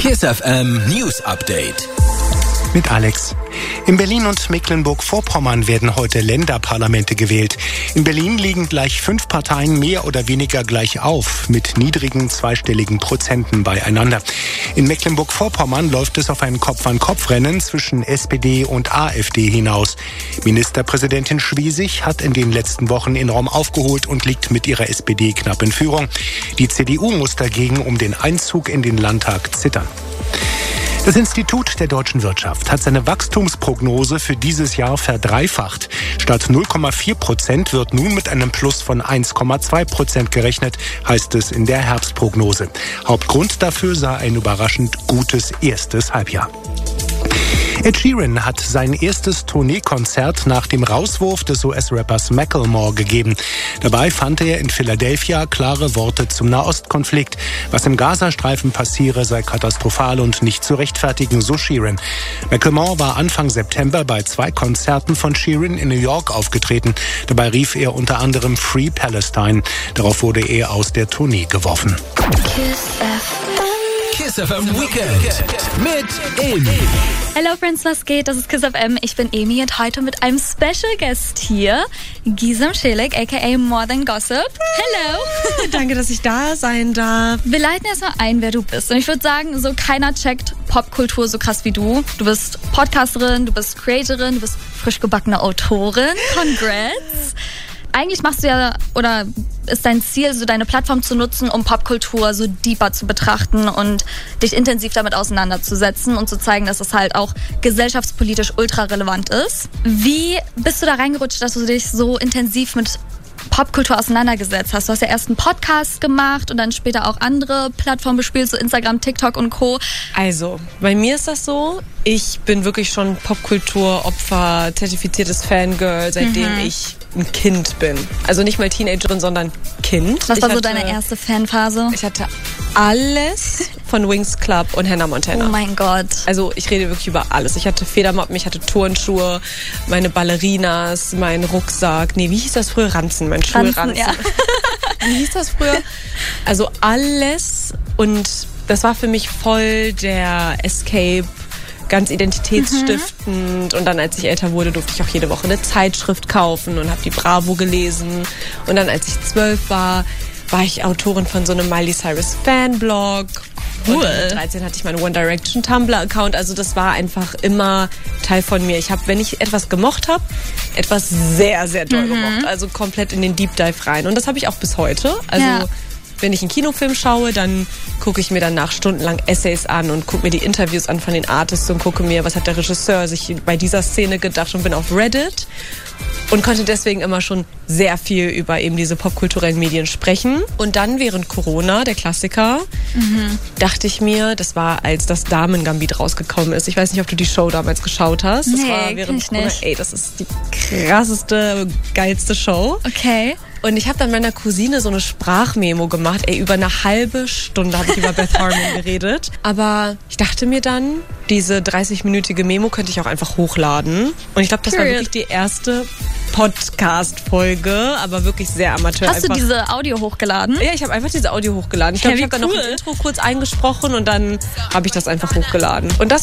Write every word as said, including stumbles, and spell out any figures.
KISS F M News Update. Mit Alex. In Berlin und Mecklenburg-Vorpommern werden heute Länderparlamente gewählt. In Berlin liegen gleich fünf Parteien mehr oder weniger gleich auf, mit niedrigen zweistelligen Prozenten beieinander. In Mecklenburg-Vorpommern läuft es auf ein Kopf-an-Kopf-Rennen zwischen S P D und AfD hinaus. Ministerpräsidentin Schwesig hat in den letzten Wochen enorm aufgeholt und liegt mit ihrer S P D knapp in Führung. Die C D U muss dagegen um den Einzug in den Landtag zittern. Das Institut der deutschen Wirtschaft hat seine Wachstumsprognose für dieses Jahr verdreifacht. Statt null Komma vier Prozent wird nun mit einem Plus von eins Komma zwei Prozent gerechnet, heißt es in der Herbstprognose. Hauptgrund dafür sei ein überraschend gutes erstes Halbjahr. Ed Sheeran hat sein erstes Tourneekonzert nach dem Rauswurf des U S-Rappers Macklemore gegeben. Dabei fand er in Philadelphia klare Worte zum Nahostkonflikt. Was im Gazastreifen passiere, sei katastrophal und nicht zu rechtfertigen, so Sheeran. Macklemore war Anfang September bei zwei Konzerten von Sheeran in New York aufgetreten. Dabei rief er unter anderem Free Palestine. Darauf wurde er aus der Tournee geworfen. KISS F M Weekend mit Amy. Hello Friends, was geht? Das ist KISS F M. Ich bin Amy und heute mit einem Special Guest hier, Gisem Schilek, aka More Than Gossip. Hello! Danke, dass ich da sein darf. Wir leiten erstmal ein, wer du bist. Und ich würde sagen, so keiner checkt Popkultur so krass wie du. Du bist Podcasterin, du bist Creatorin, du bist frisch gebackene Autorin. Congrats! Eigentlich machst du ja, oder ist dein Ziel, so deine Plattform zu nutzen, um Popkultur so deeper zu betrachten und dich intensiv damit auseinanderzusetzen und zu zeigen, dass es halt auch gesellschaftspolitisch ultra relevant ist. Wie bist du da reingerutscht, dass du dich so intensiv mit Popkultur auseinandergesetzt hast? Du hast ja erst einen Podcast gemacht und dann später auch andere Plattformen bespielt, so Instagram, TikTok und Co. Also, bei mir ist das so, ich bin wirklich schon Popkulturopfer, zertifiziertes Fangirl, seitdem mhm. ich ein Kind bin. Also nicht mal Teenagerin, sondern Kind. Was ich war so hatte, deine erste Fanphase? Ich hatte alles von Wings Club und Hannah Montana. Oh mein Gott. Also ich rede wirklich über alles. Ich hatte Federmappen, ich hatte Turnschuhe, meine Ballerinas, meinen Rucksack. Nee, wie hieß das früher? Ranzen, mein Schulranzen. Ja. Wie hieß das früher? Also alles. Und das war für mich voll der Escape, ganz identitätsstiftend. Mhm. Und dann, als ich älter wurde, durfte ich auch jede Woche eine Zeitschrift kaufen und habe die Bravo gelesen. Und dann, als ich zwölf war, war ich Autorin von so einem Miley Cyrus Fanblog. Cool. Und mit dreizehn hatte ich meinen One Direction Tumblr-Account. Also das war einfach immer Teil von mir. Ich habe, wenn ich etwas gemocht habe, etwas sehr, sehr doll mhm. gemocht. Also komplett in den Deep Dive rein. Und das habe ich auch bis heute. Also ja. Wenn ich einen Kinofilm schaue, dann gucke ich mir danach stundenlang Essays an und gucke mir die Interviews an von den Artists und gucke mir, was hat der Regisseur sich bei dieser Szene gedacht, und bin auf Reddit und konnte deswegen immer schon sehr viel über eben diese popkulturellen Medien sprechen. Und dann während Corona, der Klassiker, mhm. dachte ich mir, das war, als das Damen-Gambit rausgekommen ist. Ich weiß nicht, ob du die Show damals geschaut hast. Das nee, war während ich Corona. Nicht. Ey, das ist die krasseste, geilste Show. Okay. Und ich habe dann meiner Cousine so eine Sprachmemo gemacht. Ey, über eine halbe Stunde habe ich über Beth Harmon geredet. Aber ich dachte mir dann, diese dreißig-minütige Memo könnte ich auch einfach hochladen. Und ich glaube, das Period. war wirklich die erste Podcast-Folge, aber wirklich sehr amateur. Hast einfach. du diese Audio hochgeladen? Ja, ich habe einfach diese Audio hochgeladen. Ich glaube, ich habe cool. dann noch ein Intro kurz eingesprochen und dann habe ich das einfach hochgeladen. Und das